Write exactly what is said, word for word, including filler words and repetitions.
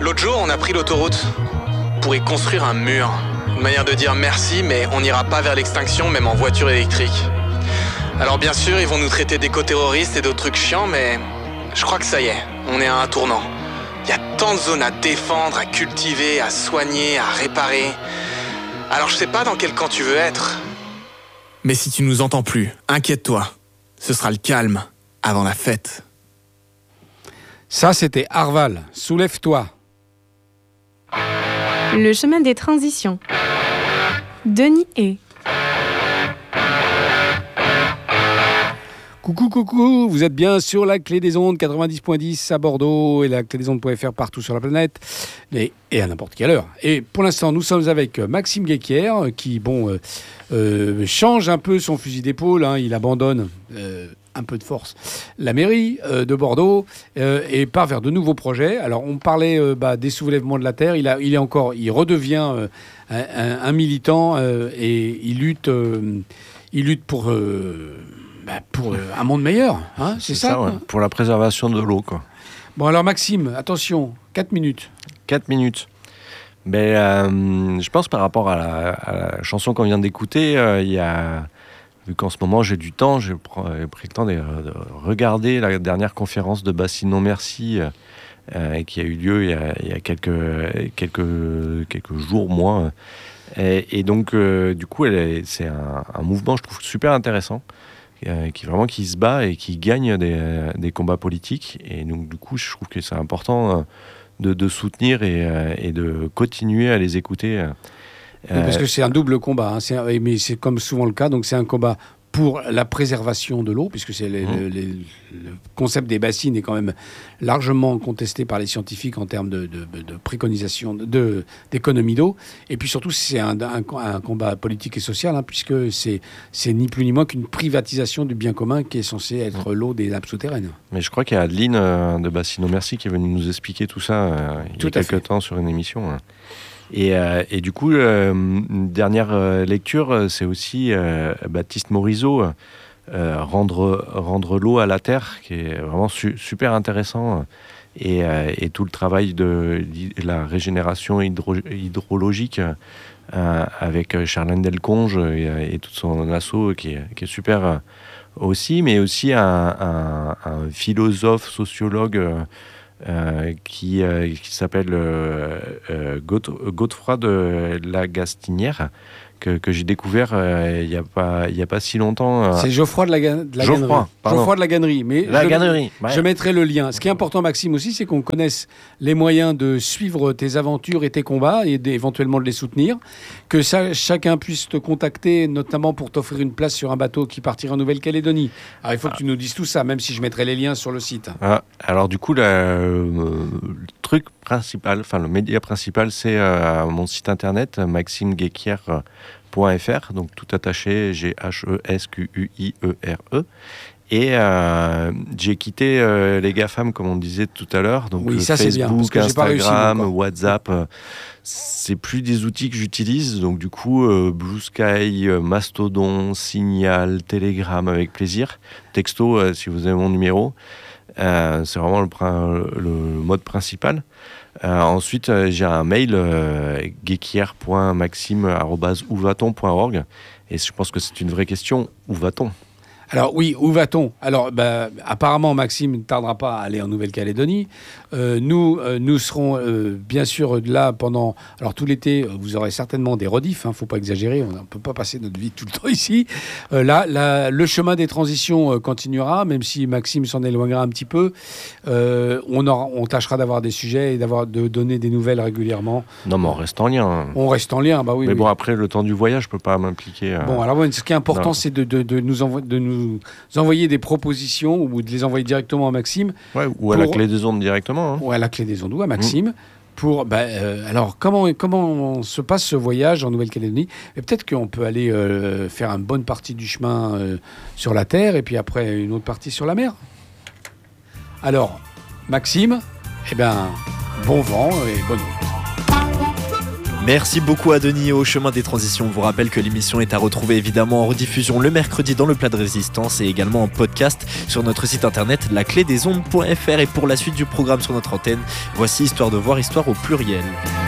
L'autre jour, on a pris l'autoroute pour y construire un mur. Une manière de dire merci, mais on n'ira pas vers l'extinction, même en voiture électrique. Alors bien sûr, ils vont nous traiter d'éco-terroristes et d'autres trucs chiants, mais je crois que ça y est, on est à un tournant. Il y a tant de zones à défendre, à cultiver, à soigner, à réparer. Alors je sais pas dans quel camp tu veux être. Mais si tu nous entends plus, inquiète-toi. Ce sera le calme avant la fête. Ça, c'était Arval. Soulève-toi. Le chemin des transitions. Denis Hay. Coucou, coucou, vous êtes bien sur la Clé des Ondes quatre-vingt-dix virgule dix à Bordeaux et la clé des ondes point f r partout sur la planète et, et à n'importe quelle heure. Et pour l'instant, nous sommes avec Maxime Guéquière qui, bon, euh, euh, change un peu son fusil d'épaule. Hein, il abandonne euh, un peu de force la mairie euh, de Bordeaux euh, et part vers de nouveaux projets. Alors, on parlait euh, bah, des soulèvements de la terre. Il, a, il est encore, il redevient euh, un, un, un militant euh, et il lutte, euh, il lutte pour. Euh, Bah pour euh, un monde meilleur, hein, c'est, c'est ça, ça ouais. Pour la préservation de l'eau, quoi. Bon, alors Maxime, attention, quatre minutes. quatre minutes. Mais euh, je pense par rapport à la, à la chanson qu'on vient d'écouter, euh, y a, vu qu'en ce moment j'ai du temps, j'ai pris le temps de, de regarder la dernière conférence de Bassine Non Merci euh, qui a eu lieu il y a, il y a quelques, quelques, quelques jours, mois. Et, et donc, euh, du coup, elle est, c'est un, un mouvement, je trouve, super intéressant. Euh, qui vraiment qui se bat et qui gagne des, euh, des combats politiques, et donc du coup je trouve que c'est important euh, de, de soutenir et, euh, et de continuer à les écouter. Euh, oui, parce que c'est un double combat, hein, c'est un, mais c'est comme souvent le cas, donc c'est un combat pour la préservation de l'eau, puisque c'est les, mmh. le, les, le concept des bassines est quand même largement contesté par les scientifiques en termes de, de, de préconisation de, de, d'économie d'eau. Et puis surtout, c'est un, un, un combat politique et social, hein, puisque c'est, c'est ni plus ni moins qu'une privatisation du bien commun qui est censé être mmh. l'eau des nappes souterraines. Mais je crois qu'il y a Adeline euh, de Bassine Non Merci qui est venue nous expliquer tout ça euh, il tout y a quelques temps sur une émission. Hein. Et, euh, et du coup, euh, une dernière euh, lecture, c'est aussi euh, Baptiste Morisot, euh, rendre, rendre l'eau à la terre, qui est vraiment su- super intéressant. Et, euh, et tout le travail de, de la régénération hydro- hydrologique euh, avec Charlène Delconge et, et tout son assaut qui est, qui est super aussi, mais aussi un, un, un philosophe, sociologue euh, Euh, qui, euh, qui s'appelle euh, euh, Godefroy de Lagastinière, que, que j'ai découvert euh, il n'y a pas il y a pas si longtemps. Euh... C'est Geoffroy de la, de la Geoffroy, Gannerie. Geoffroy de la Gannerie. Mais la je, Gannerie. Ouais. Je mettrai le lien. Ce qui est important, Maxime, aussi, c'est qu'on connaisse les moyens de suivre tes aventures et tes combats et éventuellement de les soutenir. Que ça, chacun puisse te contacter, notamment pour t'offrir une place sur un bateau qui partira en Nouvelle-Calédonie. Alors, il faut ah. que tu nous dises tout ça, même si je mettrai les liens sur le site. Ah, alors, du coup, la, euh, le truc principal, enfin, le média principal, c'est euh, mon site internet, maxime guéquière point f r, donc tout attaché, G H E S Q U I E R E. Et euh, j'ai quitté euh, les GAFAM, comme on disait tout à l'heure. Donc oui, ça, Facebook, c'est bien, parce que Instagram, j'ai pas réussi, WhatsApp, euh, c'est plus des outils que j'utilise. Donc du coup, euh, Blue Sky, euh, Mastodon, Signal, Telegram, avec plaisir. Texto, euh, si vous avez mon numéro. Euh, c'est vraiment le, le mode principal. Euh, ensuite, euh, j'ai un mail euh, guéquière point maxime arobase où va-t-on point org, et je pense que c'est une vraie question. Où va-t-on ? Alors oui, où va-t-on ? Alors bah, apparemment Maxime ne tardera pas à aller en Nouvelle-Calédonie. Euh, nous, euh, nous serons euh, bien sûr là pendant... Alors tout l'été, vous aurez certainement des rediffs, il hein, ne faut pas exagérer, on ne peut pas passer notre vie tout le temps ici. Euh, là, là, le chemin des transitions euh, continuera, même si Maxime s'en éloignera un petit peu. Euh, on, aura, on tâchera d'avoir des sujets et d'avoir, de donner des nouvelles régulièrement. Non, mais on reste en lien. On reste en lien, bah oui. Mais oui. bon, après, le temps du voyage, je ne peux pas m'impliquer. Euh... Bon, alors ouais, ce qui est important, non. c'est de, de, de nous envoyer... De nous nous envoyer des propositions ou de les envoyer directement à Maxime. Ouais, ou à pour... la clé des ondes directement. Hein. Ou à la clé des ondes ou à Maxime. Mmh. Pour, bah, euh, alors, comment, comment se passe ce voyage en Nouvelle-Calédonie ? Et peut-être qu'on peut aller euh, faire une bonne partie du chemin euh, sur la terre et puis après une autre partie sur la mer. Alors, Maxime, eh ben, bon vent et bonne route. Merci beaucoup à Denis et au Chemin des Transitions. On vous rappelle que l'émission est à retrouver évidemment en rediffusion le mercredi dans le plat de résistance et également en podcast sur notre site internet la clé des ondes point f r. Et pour la suite du programme sur notre antenne, voici Histoire de voir, histoire au pluriel.